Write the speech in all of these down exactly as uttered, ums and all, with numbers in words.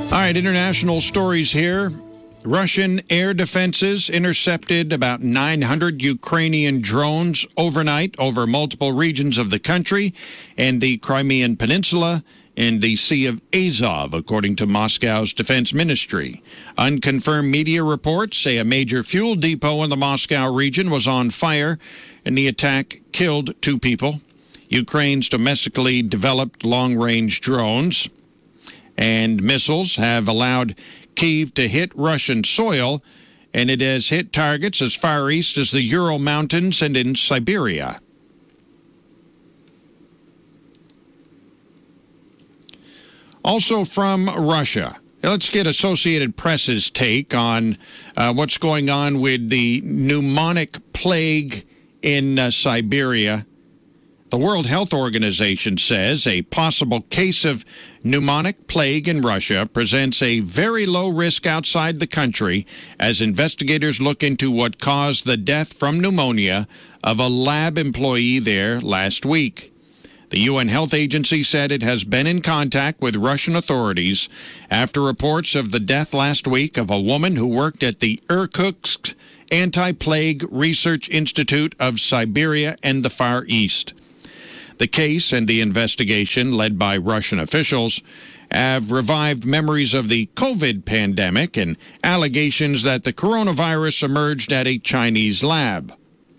All right, international stories here. Russian air defenses intercepted about nine hundred Ukrainian drones overnight over multiple regions of the country and the Crimean Peninsula and the Sea of Azov, according to Moscow's defense ministry. Unconfirmed media reports say a major fuel depot in the Moscow region was on fire, and the attack killed two people. Ukraine's domestically developed long-range drones and missiles have allowed Kyiv to hit Russian soil, and it has hit targets as far east as the Ural Mountains and in Siberia. Also from Russia, let's get Associated Press's take on uh, what's going on with the pneumonic plague in uh, Siberia. The World Health Organization says a possible case of pneumonic plague in Russia presents a very low risk outside the country as investigators look into what caused the death from pneumonia of a lab employee there last week. The U N Health Agency said it has been in contact with Russian authorities after reports of the death last week of a woman who worked at the Irkutsk Anti-Plague Research Institute of Siberia and the Far East. The case and the investigation, led by Russian officials, have revived memories of the COVID pandemic and allegations that the coronavirus emerged at a Chinese lab.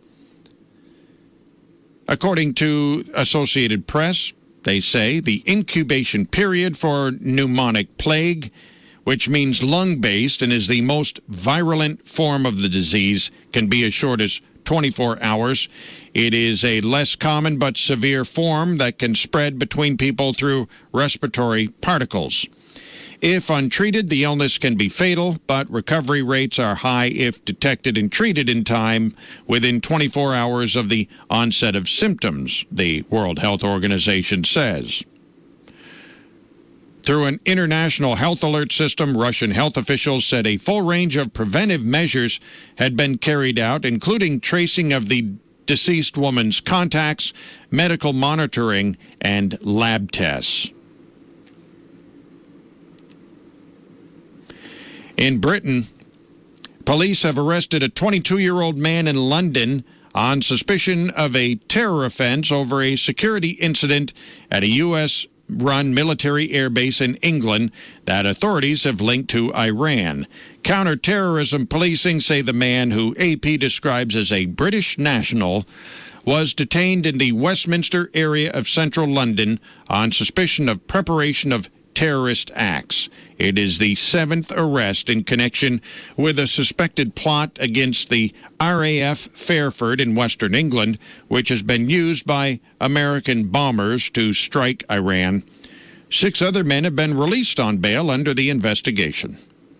According to Associated Press, they say the incubation period for pneumonic plague, which means lung-based and is the most virulent form of the disease, can be as short as twenty-four hours. It is a less common but severe form that can spread between people through respiratory particles. If untreated, the illness can be fatal, but recovery rates are high if detected and treated in time within twenty-four hours of the onset of symptoms, the World Health Organization says. Through an international health alert system, Russian health officials said a full range of preventive measures had been carried out, including tracing of the deceased woman's contacts, medical monitoring, and lab tests. In Britain, police have arrested a twenty-two-year-old man in London on suspicion of a terror offense over a security incident at a U S run military airbase in England that authorities have linked to Iran. Counterterrorism policing say the man, who A P describes as a British national, was detained in the Westminster area of central London on suspicion of preparation of terrorist acts. It is the seventh arrest in connection with a suspected plot against the R A F Fairford in western England, which has been used by American bombers to strike Iran. Six other men have been released on bail under the investigation.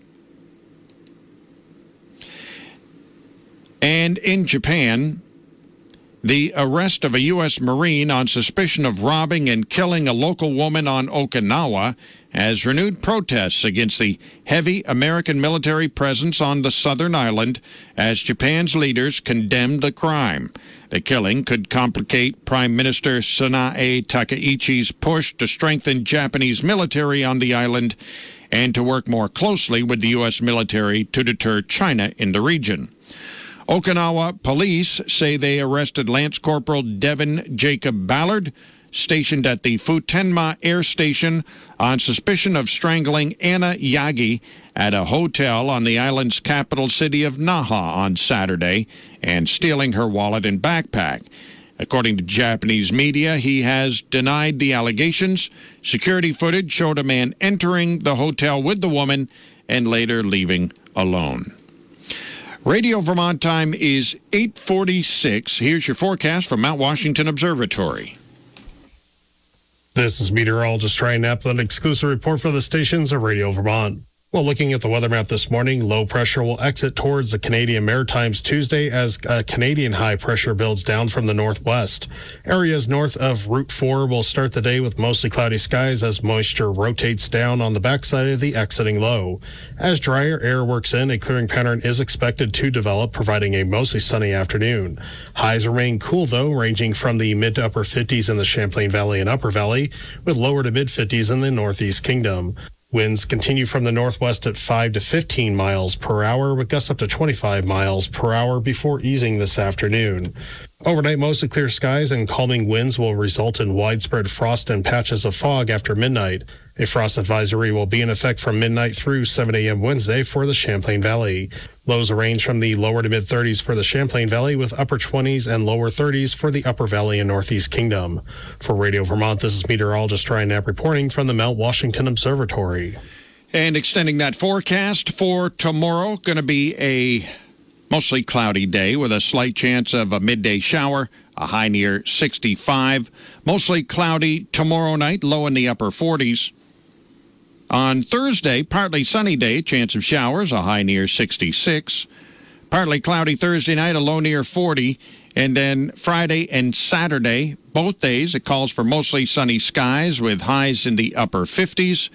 And in Japan, the arrest of a U S Marine on suspicion of robbing and killing a local woman on Okinawa has renewed protests against the heavy American military presence on the southern island as Japan's leaders condemned the crime. The killing could complicate Prime Minister Sanae Takaichi's push to strengthen Japanese military on the island and to work more closely with the U S military to deter China in the region. Okinawa police say they arrested Lance Corporal Devin Jacob Ballard, stationed at the Futenma Air Station, on suspicion of strangling Anna Yagi at a hotel on the island's capital city of Naha on Saturday and stealing her wallet and backpack. According to Japanese media, he has denied the allegations. Security footage showed a man entering the hotel with the woman and later leaving alone. Radio Vermont time is eight forty-six. Here's your forecast from Mount Washington Observatory. This is meteorologist Ryan Knapp, an exclusive report for the stations of Radio Vermont. Well, looking at the weather map this morning, low pressure will exit towards the Canadian Maritimes Tuesday as a Canadian high pressure builds down from the northwest. Areas north of Route four will start the day with mostly cloudy skies as moisture rotates down on the backside of the exiting low. As drier air works in, a clearing pattern is expected to develop, providing a mostly sunny afternoon. Highs remain cool, though, ranging from the mid to upper fifties in the Champlain Valley and Upper Valley, with lower to mid fifties in the Northeast Kingdom. Winds continue from the northwest at five to fifteen miles per hour, with gusts up to twenty-five miles per hour before easing this afternoon. Overnight, mostly clear skies and calming winds will result in widespread frost and patches of fog after midnight. A frost advisory will be in effect from midnight through seven a.m. Wednesday for the Champlain Valley. Lows range from the lower to mid-thirties for the Champlain Valley, with upper twenties and lower thirties for the Upper Valley and Northeast Kingdom. For Radio Vermont, this is meteorologist Ryan Knapp reporting from the Mount Washington Observatory. And extending that forecast for tomorrow, going to be a mostly cloudy day with a slight chance of a midday shower, a high near sixty-five. Mostly cloudy tomorrow night, low in the upper forties. On Thursday, partly sunny day, chance of showers, a high near sixty-six. Partly cloudy Thursday night, a low near forty. And then Friday and Saturday, both days, it calls for mostly sunny skies with highs in the upper fifties.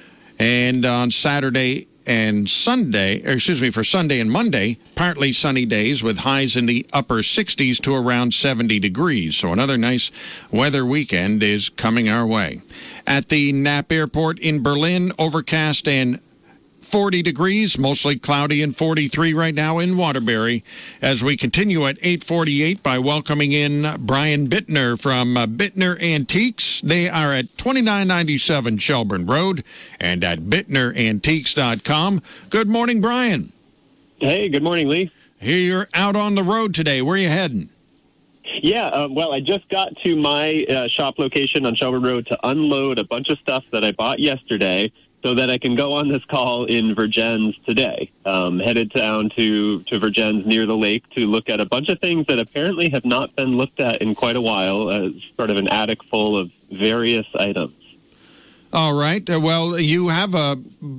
And on Saturday and Sunday, or excuse me, for Sunday and Monday, partly sunny days with highs in the upper sixties to around seventy degrees. So another nice weather weekend is coming our way. At the Knapp Airport in Berlin, overcast and forty degrees, mostly cloudy and forty-three right now in Waterbury. As we continue at eight forty-eight by welcoming in Brian Bittner from uh, Bittner Antiques. They are at twenty-nine ninety-seven Shelburne Road and at bittner antiques dot com. Good morning, Brian. Hey, good morning, Lee. Here you're out on the road today. Where are you heading? Yeah, um, well, I just got to my uh, shop location on Shelburne Road to unload a bunch of stuff that I bought yesterday, so that I can go on this call in Vergennes today. Um, headed down to, to Vergennes near the lake to look at a bunch of things that apparently have not been looked at in quite a while, uh, sort of an attic full of various items. All right. Uh, well, you have a,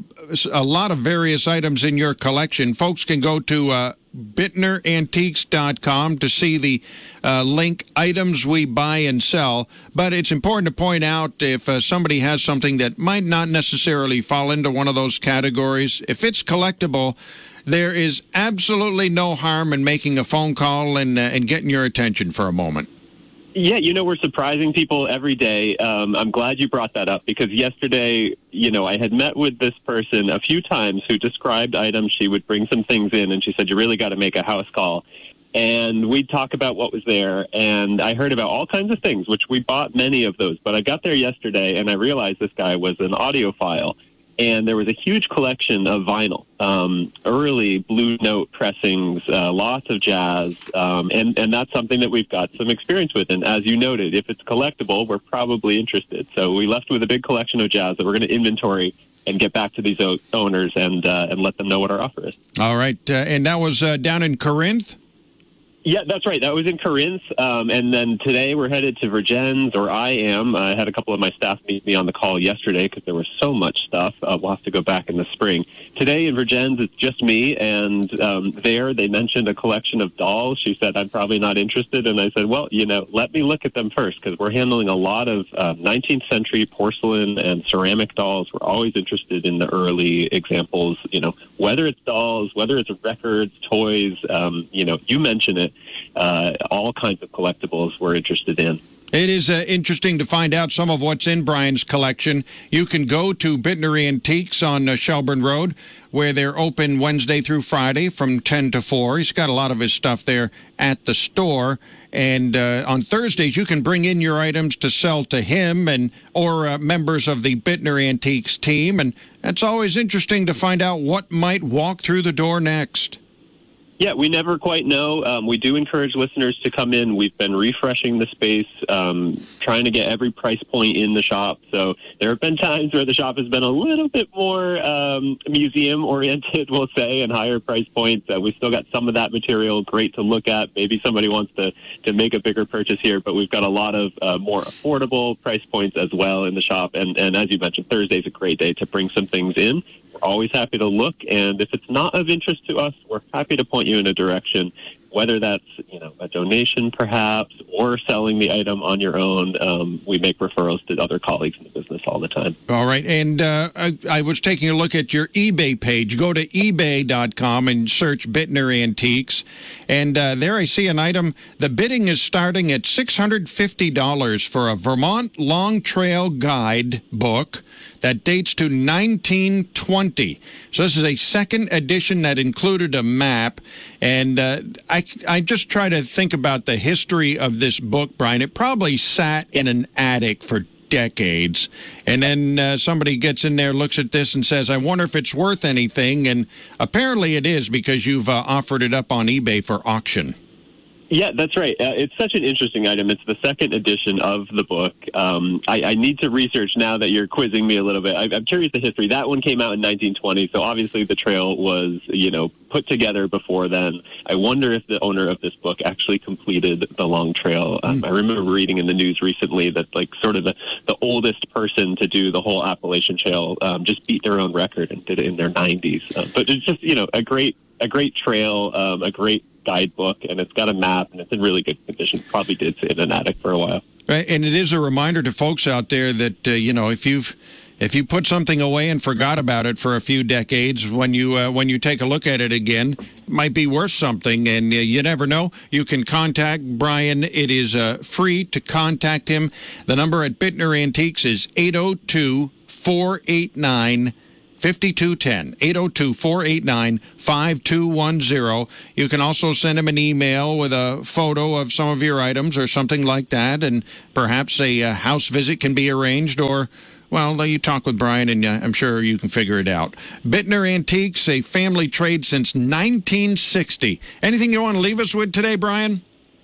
a lot of various items in your collection. Folks can go to uh, bittner antiques dot com to see the uh, link items we buy and sell. But it's important to point out if uh, somebody has something that might not necessarily fall into one of those categories, if it's collectible, there is absolutely no harm in making a phone call and, uh, and getting your attention for a moment. Yeah, you know, we're surprising people every day. Um, I'm glad you brought that up because yesterday, you know, I had met with this person a few times who described items. She would bring some things in and she said, you really got to make a house call. And we'd talk about what was there. And I heard about all kinds of things, which we bought many of those. But I got there yesterday and I realized this guy was an audiophile. And there was a huge collection of vinyl, um, early Blue Note pressings, uh, lots of jazz, um, and, and that's something that we've got some experience with. And as you noted, if it's collectible, we're probably interested. So we left with a big collection of jazz that we're going to inventory and get back to these o- owners and uh, and let them know what our offer is. All right. Uh, and that was uh, down in Corinth? Yeah, that's right. That was in Corinth. Um, and then today we're headed to Vergennes, or I am. I had a couple of my staff meet me on the call yesterday because there was so much stuff. Uh, we'll have to go back in the spring. Today in Vergennes, it's just me. And um, there they mentioned a collection of dolls. She said, I'm probably not interested. And I said, well, you know, let me look at them first because we're handling a lot of uh, nineteenth century porcelain and ceramic dolls. We're always interested in the early examples, you know, whether it's dolls, whether it's records, toys, um, you know, you mentioned it. Uh, all kinds of collectibles we're interested in. It is uh, interesting to find out some of what's in Brian's collection. You can go to Bittner Antiques on uh, Shelburne Road, where they're open Wednesday through Friday from ten to four. He's got a lot of his stuff there at the store. And uh, on Thursdays, you can bring in your items to sell to him and or uh, members of the Bittner Antiques team. And it's always interesting to find out what might walk through the door next. Yeah, we never quite know. Um, we do encourage listeners to come in. We've been refreshing the space, um, trying to get every price point in the shop. So there have been times where the shop has been a little bit more um, museum-oriented, we'll say, and higher price points. Uh, we've still got some of that material great to look at. Maybe somebody wants to, to make a bigger purchase here, but we've got a lot of uh, more affordable price points as well in the shop. And, and as you mentioned, Thursday's a great day to bring some things in. We're always happy to look, and if it's not of interest to us, we're happy to point you in a direction, whether that's, you know, a donation perhaps or selling the item on your own. Um, we make referrals to other colleagues in the business all the time. All right, and uh, I, I was taking a look at your eBay page. Go to ebay dot com and search Bittner Antiques, and uh, there I see an item. The bidding is starting at six hundred fifty dollars for a Vermont Long Trail Guide book. that dates to nineteen twenty. So this is a second edition that included a map. And uh, I, I just try to think about the history of this book, Brian. It probably sat in an attic for decades. And then uh, somebody gets in there, looks at this and says, I wonder if it's worth anything. And apparently it is, because you've uh, offered it up on eBay for auction. Yeah, that's right. Uh, it's such an interesting item. It's the second edition of the book. Um, I, I need to research now that you're quizzing me a little bit. I, I'm curious the history. That one came out in nineteen twenty, so obviously the trail was, you know, put together before then. I wonder if the owner of this book actually completed the long trail. Um, mm. I remember reading in the news recently that, like, sort of the, the oldest person to do the whole Appalachian Trail um, just beat their own record and did it in their nineties. Uh, but it's just, you know, a great, a great trail, um, a great guidebook, and it's got a map, and it's in really good condition. Probably did sit in an attic for a while. Right, and it is a reminder to folks out there that uh, you know, if you've if you put something away and forgot about it for a few decades, when you uh, when you take a look at it again, it might be worth something, and uh, you never know. You can contact Brian. It is uh, free to contact him. The number at Bittner Antiques is eight oh two, four eight nine, five two one zero, eight oh two, four eight nine, five two one zero. You can also send him an email with a photo of some of your items or something like that, and perhaps a uh, house visit can be arranged, or, well, you talk with Brian, and uh, I'm sure you can figure it out. Bittner Antiques, a family trade since nineteen sixty. Anything you want to leave us with today, Brian?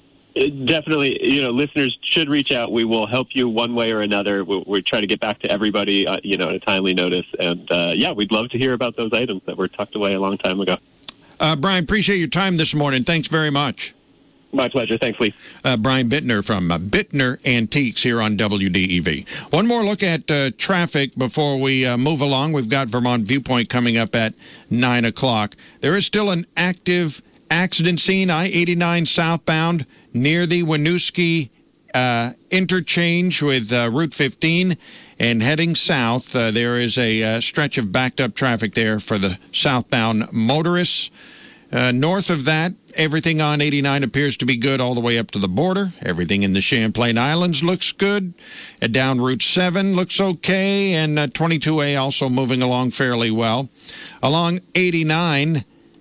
Definitely, you know, listeners should reach out. We will help you one way or another. We'll, we'll try to get back to everybody, uh, you know, at a timely notice. And, uh, yeah, we'd love to hear about those items that were tucked away a long time ago. Uh, Brian, appreciate your time this morning. Thanks very much. My pleasure. Thanks, Lee. Uh, Brian Bittner from uh, Bittner Antiques here on W D E V. One more look at uh, traffic before we uh, move along. We've got Vermont Viewpoint coming up at nine o'clock. There is still an active accident scene, I eighty-nine southbound, near the Winooski uh, interchange with uh, Route fifteen, and heading south, uh, there is a uh, stretch of backed up traffic there for the southbound motorists. Uh, north of that, everything on eighty-nine appears to be good all the way up to the border. Everything in the Champlain Islands looks good. Uh, down Route seven looks okay, and uh, twenty-two A also moving along fairly well. Along eighty-nine,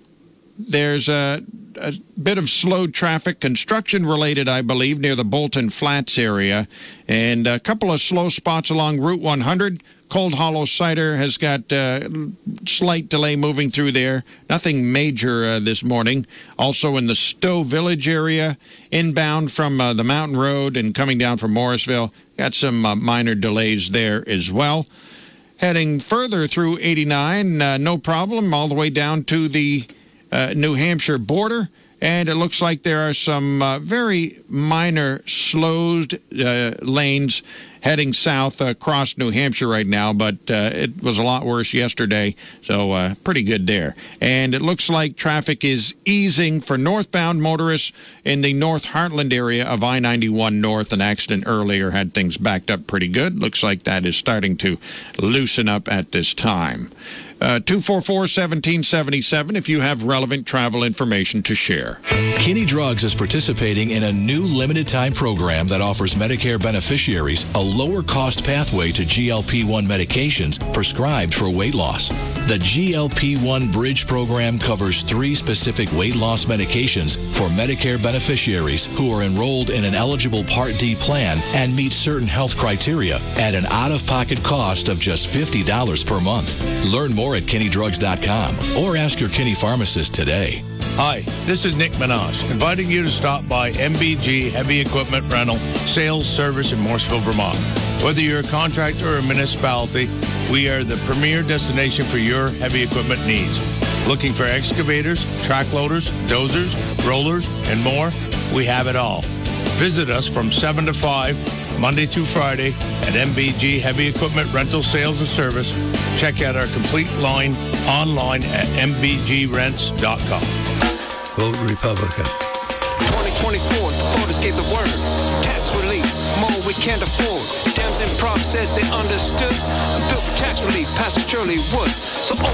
there's a, a bit of slow traffic, construction-related, I believe, near the Bolton Flats area, and a couple of slow spots along Route one hundred. Cold Hollow Cider has got uh, slight delay moving through there. Nothing major uh, this morning. Also in the Stowe Village area, inbound from uh, the Mountain Road and coming down from Morrisville, got some uh, minor delays there as well. Heading further through eighty-nine, uh, no problem, all the way down to the Uh, New Hampshire border, and it looks like there are some uh, very minor slowed uh, lanes heading south across New Hampshire right now, but uh, it was a lot worse yesterday, so uh, pretty good there. And it looks like traffic is easing for northbound motorists in the North Heartland area of I ninety-one North. An accident earlier had things backed up pretty good. Looks like that is starting to loosen up at this time. Uh, two four four, one seven seven seven if you have relevant travel information to share. Kinney Drugs is participating in a new limited-time program that offers Medicare beneficiaries a lower-cost pathway to G L P one medications prescribed for weight loss. The G L P one Bridge program covers three specific weight loss medications for Medicare beneficiaries who are enrolled in an eligible Part D plan and meet certain health criteria at an out-of-pocket cost of just fifty dollars per month. Learn more at Kinney Drugs dot com or ask your Kinney pharmacist today. Hi, this is Nick Minaj, inviting you to stop by M B G Heavy Equipment Rental Sales Service in Morrisville, Vermont. Whether you're a contractor or a municipality, we are the premier destination for your heavy equipment needs. Looking for excavators, track loaders, dozers, rollers, and more? We have it all. Visit us from seven to five, Monday through Friday, at M B G Heavy Equipment Rental Sales and Service. Check out our complete line online at M B G rents dot com. Vote Republican. twenty twenty-four, voters gave the word. Tax relief, more we can't afford. Dems and Prof said they understood. Bill for tax relief, passed Shirley Wood. So